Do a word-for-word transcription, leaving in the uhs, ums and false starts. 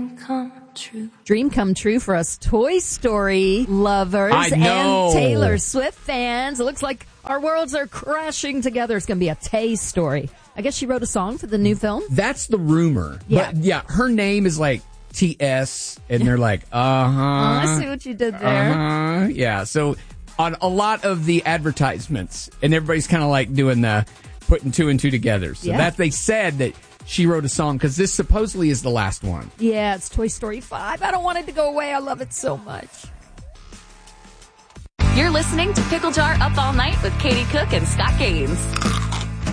dream come true. Dream come true for us Toy Story lovers I know. and Taylor Swift fans. It looks like our worlds are crashing together. It's going to be a Tay story. I guess she wrote a song for the new film. That's the rumor. Yeah. But yeah, her name is like T S, and they're like, uh-huh. Oh, I see what you did there. Uh-huh. Yeah, so on a lot of the advertisements, and everybody's kind of like doing the putting two and two together. So Yeah. that they said that she wrote a song because this supposedly is the last one. Yeah, it's Toy Story five. I don't want it to go away. I love it so much. You're listening to Pickle Jar Up All Night with Katie Cook and Scott Gaines.